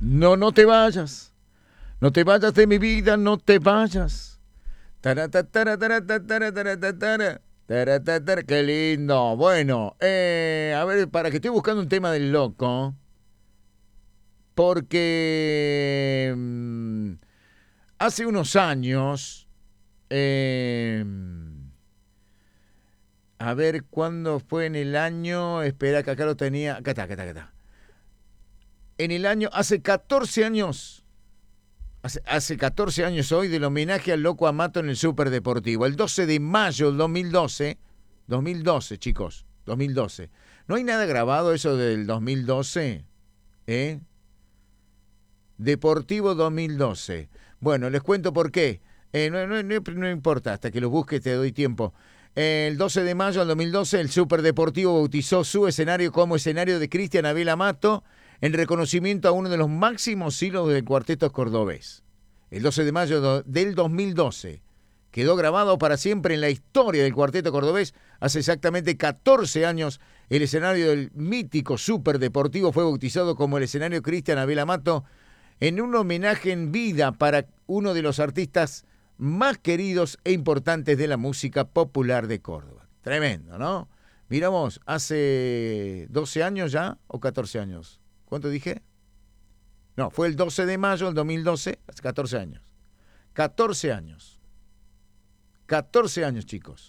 No, no te vayas. No te vayas de mi vida, no te vayas. Qué lindo. Bueno, a ver, para que estoy buscando un tema del loco. Porque hace unos años, a ver cuándo fue en el año, espera que acá lo tenía, acá está. En el año, hace 14 años, hace 14 años hoy del homenaje al Loco Amato en el Superdeportivo, el 12 de mayo del 2012 chicos, 2012. ¿No hay nada grabado eso del 2012? Deportivo 2012. Bueno, les cuento por qué. No importa, hasta que lo busques te doy tiempo. El 12 de mayo del 2012, el Superdeportivo bautizó su escenario como escenario de Cristian Abel Amato en reconocimiento a uno de los máximos hilos del cuarteto cordobés. El 12 de mayo del 2012 quedó grabado para siempre en la historia del cuarteto cordobés. Hace exactamente 14 años, el escenario del mítico Superdeportivo fue bautizado como el escenario Cristian Abel Amato, en un homenaje en vida para uno de los artistas más queridos e importantes de la música popular de Córdoba. Tremendo, ¿no? Miramos, hace 12 años ya o 14 años. ¿Cuánto dije? No, fue el 12 de mayo del 2012, hace 14 años. 14 años. 14 años, chicos.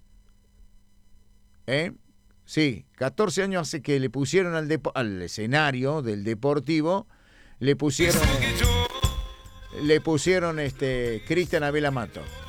Sí, 14 años hace que le pusieron al escenario del Deportivo, le pusieron Cristian Abel Amato.